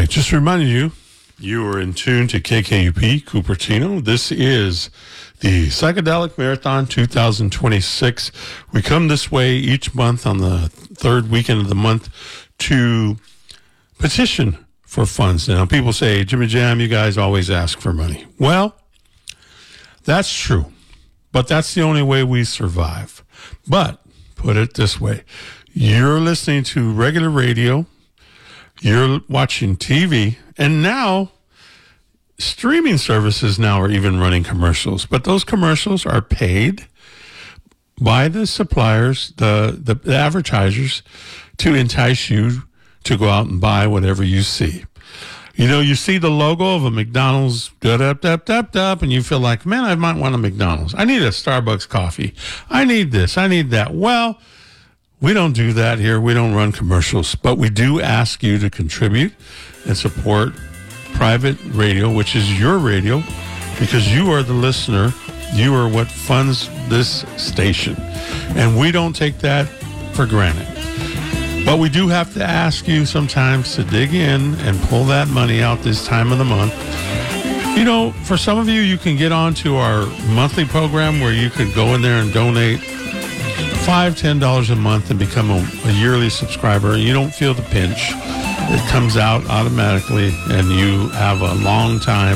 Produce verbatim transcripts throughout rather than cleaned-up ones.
Just reminding you, you are in tune to K K U P Cupertino. This is the Psychedelic Marathon twenty twenty-six. We come this way each month on the third weekend of the month to petition for funds. Now, people say, Jimmy Jam, you guys always ask for money. Well, that's true, but that's the only way we survive. But put it this way, you're listening to regular radio, you're watching T V, and now streaming services now are even running commercials. But those commercials are paid by the suppliers, the, the, the advertisers, to entice you to go out and buy whatever you see. You know, you see the logo of a McDonald's, dup, dup, dup, dup, and you feel like, man, I might want a McDonald's. I need a Starbucks coffee. I need this. I need that. Well, we don't do that here. We don't run commercials, but we do ask you to contribute and support private radio, which is your radio, because you are the listener. You are what funds this station, and we don't take that for granted. But we do have to ask you sometimes to dig in and pull that money out this time of the month. You know, for some of you, you can get onto our monthly program where you could go in there and donate five, ten dollars a month and become a, a yearly subscriber. You don't feel the pinch. It comes out automatically, and you have a long time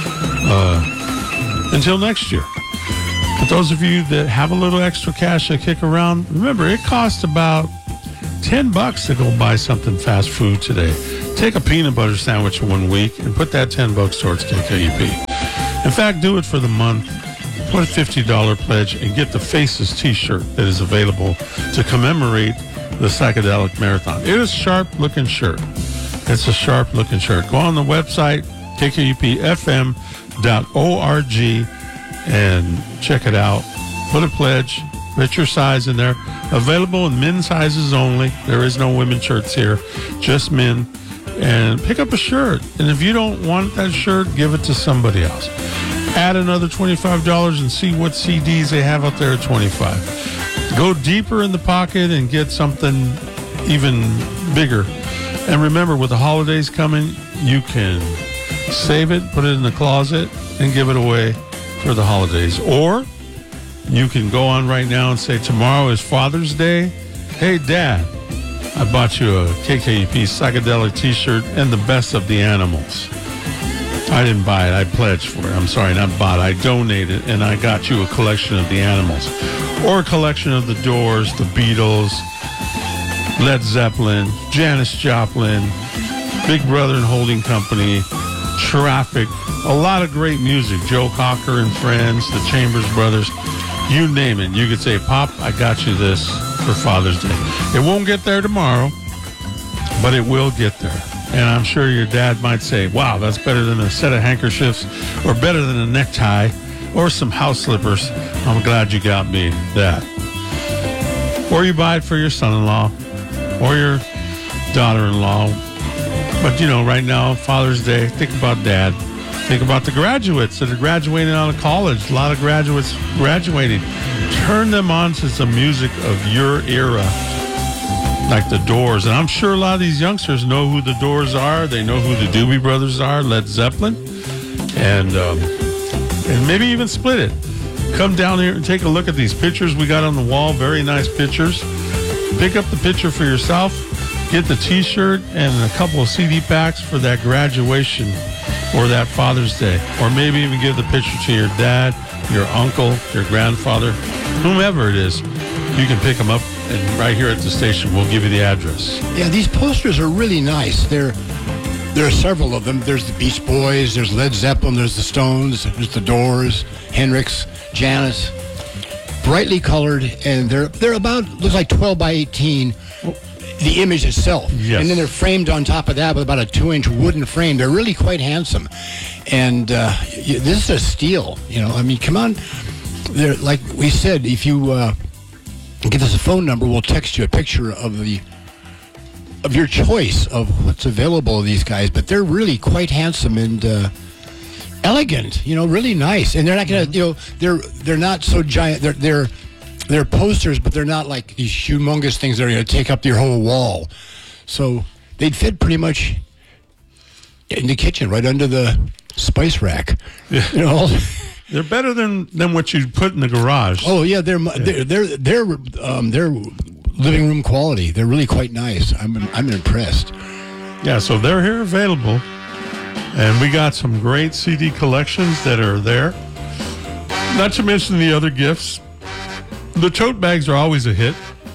uh, until next year. For those of you that have a little extra cash to kick around, remember, it costs about ten bucks to go buy something fast food today. Take a peanut butter sandwich one week and put that ten bucks towards K K U P. In fact, do it for the month. Put a fifty dollars pledge and get the Faces t-shirt that is available to commemorate the Psychedelic Marathon. It is a sharp-looking shirt. It's a sharp-looking shirt. Go on the website, K K U P F M dot org, and check it out. Put a pledge. Put your size in there. Available in men's sizes only. There is no women's shirts here. Just men. And pick up a shirt. And if you don't want that shirt, give it to somebody else. Add another twenty-five dollars and see what C Ds they have out there at twenty-five dollars. Go deeper in the pocket and get something even bigger. And remember, with the holidays coming, you can save it, put it in the closet, and give it away for the holidays. Or you can go on right now and say, tomorrow is Father's Day. Hey, Dad, I bought you a K K U P psychedelic t-shirt and the best of the animals. I didn't buy it. I pledged for it. I'm sorry, not bought. I donated, and I got you a collection of the animals. Or a collection of the Doors, the Beatles, Led Zeppelin, Janis Joplin, Big Brother and Holding Company, Traffic, a lot of great music. Joe Cocker and Friends, the Chambers Brothers, you name it. You could say, Pop, I got you this for Father's Day. It won't get there tomorrow, but it will get there. And I'm sure your dad might say, wow, that's better than a set of handkerchiefs, or better than a necktie, or some house slippers. I'm glad you got me that. Or you buy it for your son-in-law or your daughter-in-law. But, you know, right now, Father's Day, think about Dad. Think about the graduates that are graduating out of college. A lot of graduates graduating. Turn them on to some music of your era, like the Doors. And I'm sure a lot of these youngsters know who the Doors are. They know who the Doobie Brothers are, Led Zeppelin, and um, and maybe even Split It. Come down here and take a look at these pictures we got on the wall. Very nice pictures. Pick up the picture for yourself. Get the t-shirt and a couple of C D packs for that graduation or that Father's Day. Or maybe even give the picture to your dad, your uncle, your grandfather, whomever it is. You can pick them up, and right here at the station, we'll give you the address. Yeah, these posters are really nice. There, there are several of them. There's the Beach Boys, there's Led Zeppelin, there's the Stones, there's the Doors, Hendrix, Janis. Brightly colored, and they're they're about, looks like twelve by eighteen, the image itself. Yes. And then they're framed on top of that with about a two-inch wooden frame. They're really quite handsome. And uh, this is a steal. You know, I mean, come on. They're, like we said, if you... Uh, give us a phone number, we'll text you a picture of the of your choice of what's available of these guys. But they're really quite handsome and uh, elegant, you know, really nice. And they're not gonna, you know, they're they're not so giant. They're they're they're posters, but they're not like these humongous things that are gonna take up your whole wall. So they'd fit pretty much in the kitchen, right under the spice rack. Yeah. You know. They're better than, than what you put in the garage. Oh yeah, they're they're they're they're, um, they're living room quality. They're really quite nice. I'm I'm impressed. Yeah, so they're here available, and we got some great C D collections that are there. Not to mention the other gifts. The tote bags are always a hit.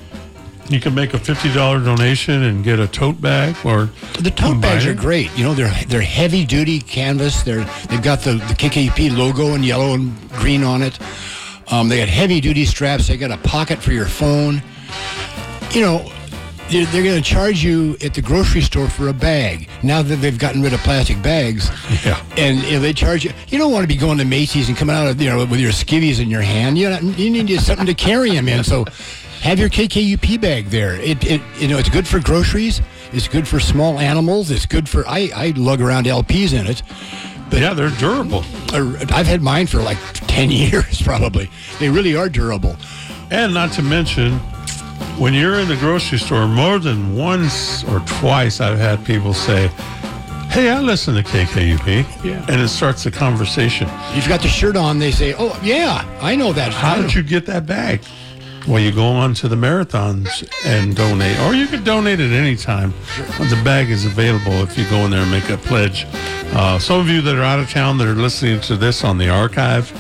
You can make a fifty dollars donation and get a tote bag, or the tote bags are great. You know, they're they're heavy duty canvas. They're they've got the, the K K U P logo in yellow and green on it. Um, they got heavy duty straps. They got a pocket for your phone. You know, they're, they're going to charge you at the grocery store for a bag now that they've gotten rid of plastic bags. Yeah, and you know, they charge you. You don't want to be going to Macy's and coming out of, you know, with your skivvies in your hand. You know, you need something to carry them in. So. Have your K K U P bag there. It, it, you know, it's good for groceries. It's good for small animals. It's good for. I, I lug around L Ps in it. But yeah, they're durable. I've had mine for like ten years, probably. They really are durable. And not to mention, when you're in the grocery store, more than once or twice, I've had people say, "Hey, I listen to K K U P," yeah. and it starts the conversation. You've got the shirt on. They say, "Oh, yeah, I know that." How did you get that bag? Well, you go on to the marathons and donate, or you can donate at any time. The bag is available if you go in there and make a pledge. Uh, some of you that are out of town that are listening to this on the archive,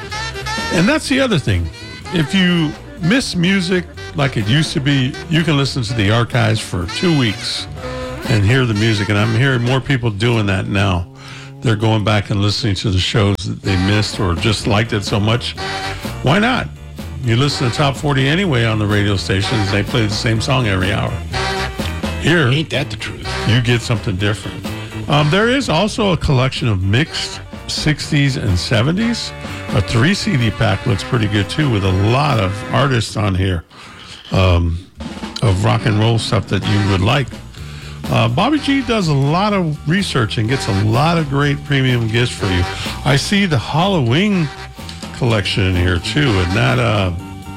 and that's the other thing. If you miss music like it used to be, you can listen to the archives for two weeks and hear the music. And I'm hearing more people doing that now. They're going back and listening to the shows that they missed or just liked it so much. Why not? You listen to Top forty anyway on the radio stations. They play the same song every hour. Here, ain't that the truth? You get something different. Um, there is also a collection of mixed sixties and seventies. A three C D pack looks pretty good too, with a lot of artists on here um, of rock and roll stuff that you would like. Uh, Bobby G does a lot of research and gets a lot of great premium gifts for you. I see the Halloween collection in here too, and that uh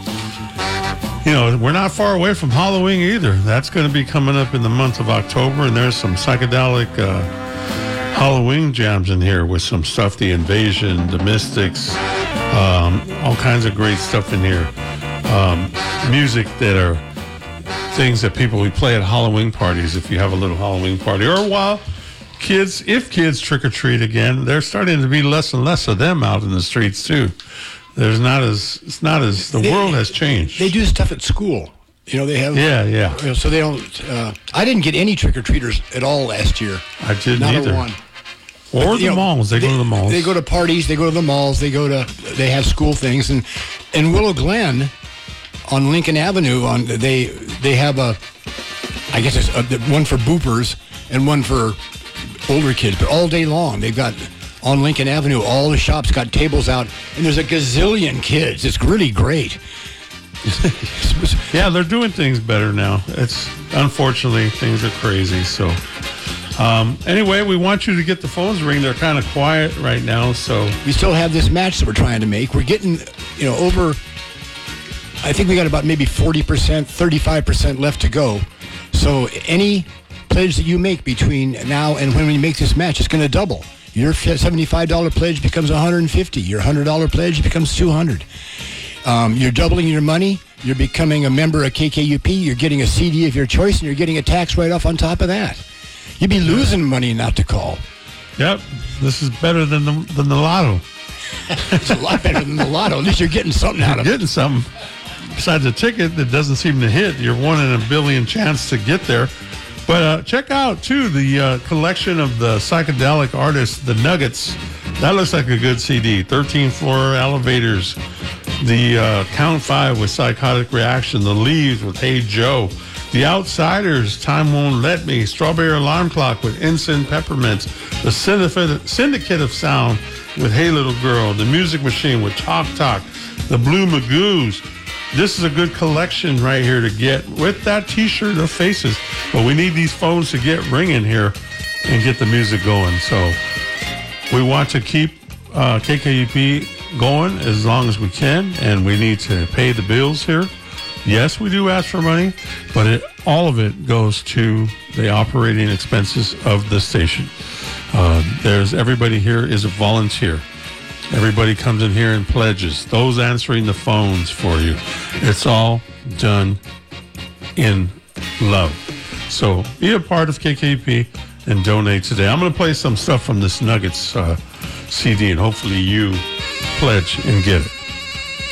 you know, we're not far away from Halloween either. That's going to be coming up in the month of October, and there's some psychedelic uh Halloween jams in here with some stuff, the Invasion, the Mystics, um all kinds of great stuff in here. Um music that are things that people we play at Halloween parties if you have a little Halloween party, or while kids, if kids trick-or-treat again, there's starting to be less and less of them out in the streets too. There's not as, it's not as, the they, world has changed. They do stuff at school. You know, they have. Yeah, yeah. You know, so they don't, uh, I didn't get any trick-or-treaters at all last year. I didn't not either. A one. Or but, the know, malls. They, they go to the malls. They go to parties. They go to the malls. They go to, they have school things. And in Willow Glen on Lincoln Avenue, on they they have a, I guess it's a, one for boopers and one for older kids, but all day long they've got on Lincoln Avenue, all the shops got tables out, and there's a gazillion kids. It's really great. Yeah, they're doing things better now. It's unfortunately things are crazy. So um, anyway, we want you to get the phones ring. They're kind of quiet right now, so we still have this match that we're trying to make. We're getting, you know, over. I think we got about maybe forty percent, thirty-five percent left to go. So any pledge that you make between now and when we make this match, it's going to double. Your seventy-five dollars pledge becomes one hundred fifty dollars. Your one hundred dollars pledge becomes two hundred dollars. Um, you're doubling your money. You're becoming a member of K K U P. You're getting a C D of your choice, and you're getting a tax write-off on top of that. You'd be losing money not to call. Yep, this is better than the than the lotto. It's a lot better than the lotto. At least you're getting something out of it. Getting something. Besides a ticket that doesn't seem to hit, you're one in a billion chance to get there. But uh, check out, too, the uh, collection of the psychedelic artists, the Nuggets. That looks like a good C D. thirteenth Floor Elevators. The uh, Count Five with Psychotic Reaction. The Leaves with Hey Joe. The Outsiders, Time Won't Let Me. Strawberry Alarm Clock with Ensign Peppermint. The Syndicate of Sound with Hey Little Girl. The Music Machine with Talk Talk. The Blue Magoos. This is a good collection right here to get with that T-shirt of Faces. But we need these phones to get ringing here and get the music going. So we want to keep uh, K K U P going as long as we can, and we need to pay the bills here. Yes, we do ask for money, but it, all of it goes to the operating expenses of the station. Uh, there's everybody here is a volunteer. Everybody comes in here and pledges. Those answering the phones for you. It's all done in love. So be a part of K K P and donate today. I'm going to play some stuff from this Nuggets uh, C D, and hopefully you pledge and get it.